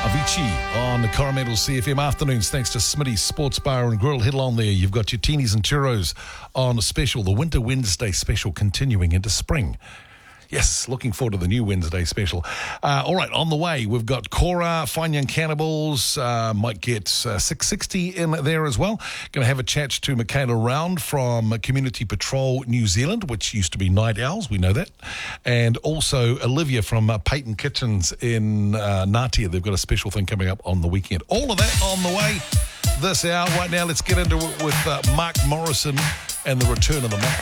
Avicii on Coromandel CFM afternoons, thanks to Smitty's Sports Bar and Grill. Head along there. You've got your teenies and churros on special. The Winter Wednesday special continuing into spring. Yes, looking forward to the new Wednesday special. All right, on the way, we've got Cora, Fine Young Cannibals, might get 660 in there as well. Going to have a chat to Michaela Round from Community Patrol New Zealand, which used to be Night Owls, we know that. And also Olivia from Peyton Kitchens in Ngatea. They've got a special thing coming up on the weekend. All of that on the way this hour. Right now, let's get into it with Mark Morrison and the return of the Mac.